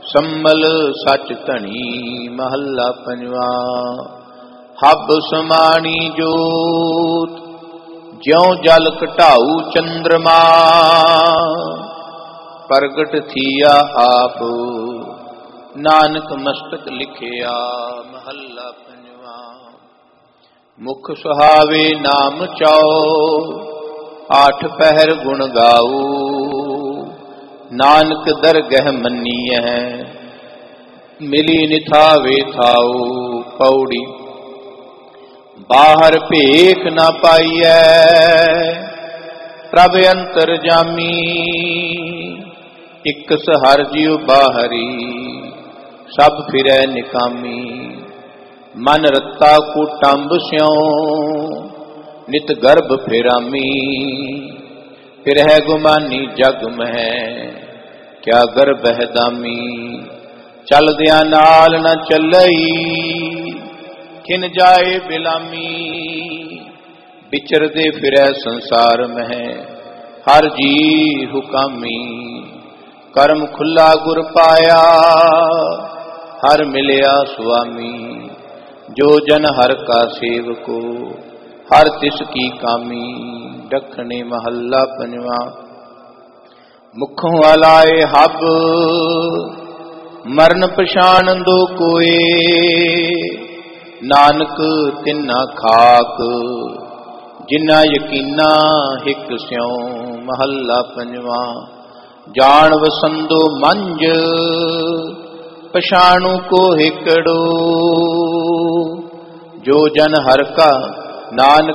ਸੰਮਲ ਸਚ ਧਣੀ ਮਹੱਲਾ ਪੰਜਵਾ। ਹੱਬ ਸਮਾਣੀ ਜੋਤ ਜਿਉ ਜਲ ਘਟਾਊ ਚੰਦਰਮਾ, ਪ੍ਰਗਟ ਥੀਆ ਆਪ ਨਾਨਕ ਮਸਤਕ ਲਿਖਿਆ ਮਹੱਲਾ ਪੰਜਵਾ। ਮੁਖ ਸੁਹਾਵੇ ਨਾਮ ਚਾਓ ਆਠ ਪਹਿਰ ਗੁਣ ਗਾਊ, ਨਾਨਕ ਦਰਗਹਿ ਮੰਨੀਐ ਮਿਲੀ ਨਿਥਾਵੇ ਥਾਊ। ਪੌੜੀ ਬਾਹਰ ਭੇਖ ਨਾ ਪਾਈਐ ਪ੍ਰਭ ਅੰਤਰ ਜਾਮੀ, ਇਕਸ ਹਰ ਜਿਉ ਬਾਹਰੀ ਸਭ ਫਿਰੈ ਨਿਕਾਮੀ। ਮਨ ਰੱਤਾ ਕੁਟੰਬ ਸਿਉ ਨਿਤ ਗਰਭ ਫਿਰਾਮੀ, ਫਿਰਹਿ ਗੁਮਾਨੀ ਜਗ ਮਹਿ ਕਿਆ ਗਰਭਹਿ ਦਾਮੀ। ਚਲਦਿਆਂ ਨਾਲ ਨ ਚੱਲਈ ਕਿਨ ਜਾਏ ਬਿਲਾਮੀ, ਵਿਚਰਦੇ ਫਿਰੈ ਸੰਸਾਰ ਮਹਿ ਹਰ ਜੀ ਹੁਕਾਮੀ। ਕਰਮ ਖੁੱਲਾ ਗੁਰ ਪਾਇਆ ਹਰ ਮਿਲਿਆ ਸੁਆਮੀ, ਜੋ ਜਨ ਹਰ ਕਾ ਸੇਵਕੋ ਹਰ ਤਿਸ ਕੀ ਕਾਮੀ। ਦੱਖਣੀ ਮਹੱਲਾ ਪੰਜਵਾ। ਮੁਖੋਂ ਆਲਾਏ ਹੱਬ ਮਰਨ ਪਛਾਣਦੋ ਕੋਏ, ਨਾਨਕ ਤਿੰਨਾ ਖਾਕ ਜਿਨਾ ਯਕੀਨਾ ਹਿਕ ਸਿਉ ਮਹੱਲਾ ਪੰਜਵਾ। ਜਾਣ ਵਸੰਦੋ ਮੰਝ ਪਛਾਣੂ ਕੋ ਹਿਕੜੋ, ਜੋ ਜਨ ਹਰ ਕਾ ਨਾਨਕ